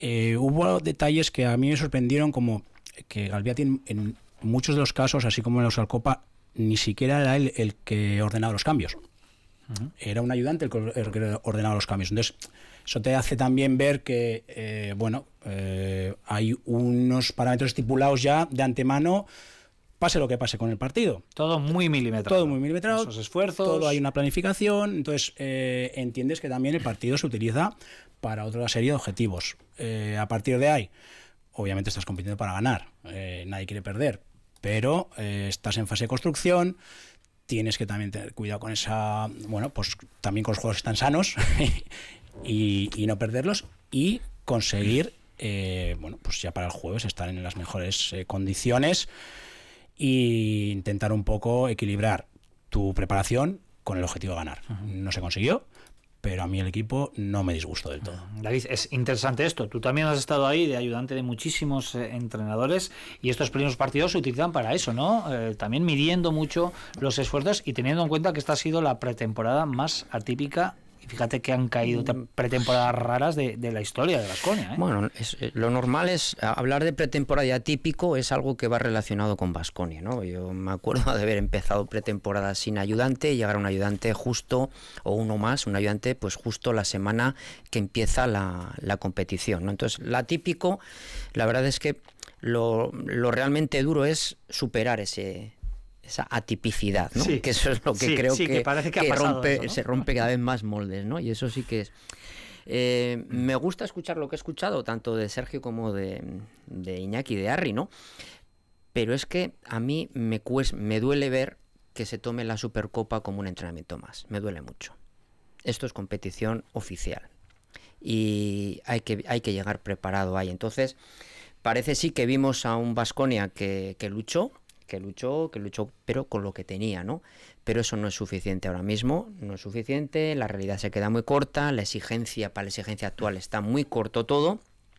Hubo detalles que a mí me sorprendieron, como que Galbiati en muchos de los casos, así como en la Supercopa, ni siquiera era él el que ordenaba los cambios. Era un ayudante el que ordenaba los cambios. Entonces, eso te hace también ver que, hay unos parámetros estipulados ya de antemano, pase lo que pase con el partido. Todo muy milimetrado. Todo muy milimetrado. Esos esfuerzos. Todo hay una planificación. Entonces, entiendes que también el partido se utiliza para otra serie de objetivos. A partir de ahí, obviamente estás compitiendo para ganar. Nadie quiere perder. Pero estás en fase de construcción. Tienes que también tener cuidado con esa... Bueno, pues también con los juegos que están sanos y no perderlos. Y conseguir, pues ya para el jueves estar en las mejores condiciones e intentar un poco equilibrar tu preparación con el objetivo de ganar. No se consiguió, pero a mí el equipo no me disgustó del todo. David, es interesante esto. Tú también has estado ahí de ayudante de muchísimos entrenadores y estos primeros partidos se utilizan para eso, ¿no? También midiendo mucho los esfuerzos y teniendo en cuenta que esta ha sido la pretemporada más atípica. Y fíjate que han caído pretemporadas raras de la historia de Baskonia, ¿eh? Bueno, lo normal es hablar de pretemporada y atípico, es algo que va relacionado con Baskonia, ¿no? Yo me acuerdo de haber empezado pretemporada sin ayudante y llegar a un ayudante justo, o uno más, un ayudante pues justo la semana que empieza la competición, ¿no? Entonces, lo atípico, la verdad es que lo realmente duro es superar esa atipicidad, ¿no? Sí, que eso es lo que creo que parece que ha pasado eso, ¿no? Se rompe cada vez más moldes, ¿no? Y eso sí que es... me gusta escuchar lo que he escuchado, tanto de Sergio como de Iñaki, de Arri, ¿no? Pero es que a mí me duele ver que se tome la Supercopa como un entrenamiento más. Me duele mucho. Esto es competición oficial. Y hay que llegar preparado ahí. Entonces, parece sí que vimos a un Baskonia que luchó, pero con lo que tenía, ¿no? Pero eso no es suficiente ahora mismo, no es suficiente, la realidad se queda muy corta, para la exigencia actual está muy corto todo,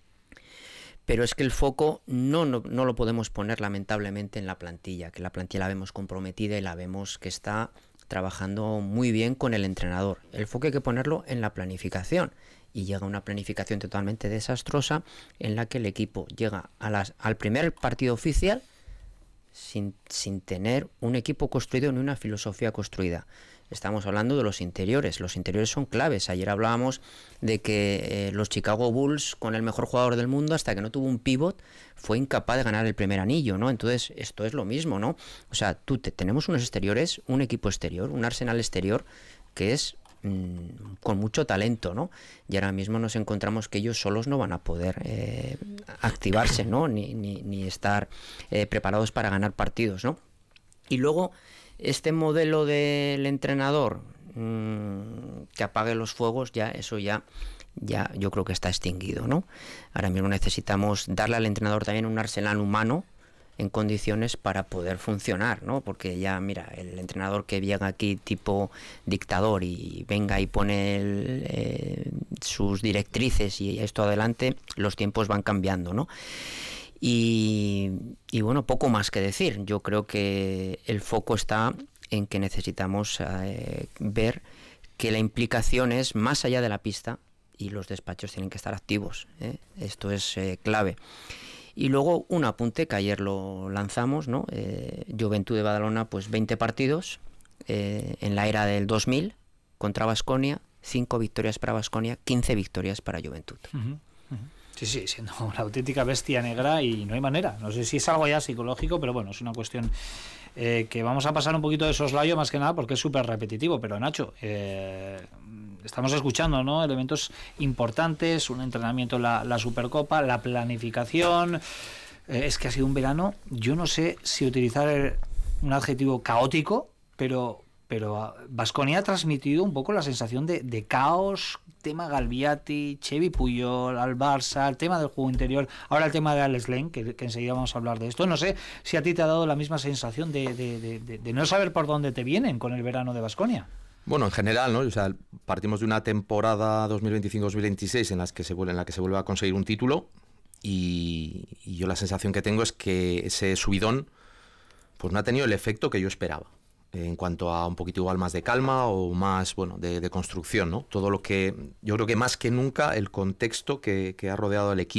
pero es que el foco no lo podemos poner lamentablemente en la plantilla, que la plantilla la vemos comprometida y la vemos que está trabajando muy bien con el entrenador. El foco hay que ponerlo en la planificación. Y llega una planificación totalmente desastrosa en la que el equipo llega al primer partido oficial sin tener un equipo construido ni una filosofía construida. Estamos hablando de los interiores son claves. Ayer hablábamos de que los Chicago Bulls, con el mejor jugador del mundo, hasta que no tuvo un pivot, fue incapaz de ganar el primer anillo, ¿no? Entonces esto es lo mismo, ¿no? O sea, tenemos unos exteriores, un equipo exterior, un arsenal exterior que es con mucho talento, ¿no? Y ahora mismo nos encontramos que ellos solos no van a poder activarse, ¿no? Ni estar preparados para ganar partidos, ¿no? Y luego este modelo del entrenador que apague los fuegos, ya yo creo que está extinguido, ¿no? Ahora mismo necesitamos darle al entrenador también un arsenal humano en condiciones para poder funcionar, ¿no? Porque ya, mira, el entrenador que llega aquí tipo dictador y venga y pone sus directrices y esto adelante, los tiempos van cambiando, ¿no? Y bueno, poco más que decir. Yo creo que el foco está en que necesitamos ver que la implicación es más allá de la pista y los despachos tienen que estar activos, ¿eh? Esto es clave. Y luego un apunte que ayer lo lanzamos, ¿no? Joventut de Badalona, pues 20 partidos en la era del 2000 contra Baskonia, 5 victorias para Baskonia, 15 victorias para Joventut. Sí, siendo una auténtica bestia negra y no hay manera. No sé si es algo ya psicológico, pero bueno, es una cuestión que vamos a pasar un poquito de soslayo más que nada porque es súper repetitivo. Pero Nacho, estamos escuchando, ¿no? Elementos importantes, un entrenamiento, la Supercopa, la planificación. Es que ha sido un verano, yo no sé si utilizar un adjetivo caótico, pero Baskonia ha transmitido un poco la sensación de caos, tema Galbiati, Xevi Puyol, al Barça, el tema del juego interior, ahora el tema de Alex Len, que enseguida vamos a hablar de esto. No sé si a ti te ha dado la misma sensación de no saber por dónde te vienen con el verano de Baskonia. Bueno, en general, ¿no? O sea, partimos de una temporada 2025-2026 en la que se vuelve a conseguir un título y yo la sensación que tengo es que ese subidón pues no ha tenido el efecto que yo esperaba en cuanto a un poquito igual más de calma o más, bueno, de construcción, ¿no? Todo lo que, yo creo que más que nunca el contexto que ha rodeado al equipo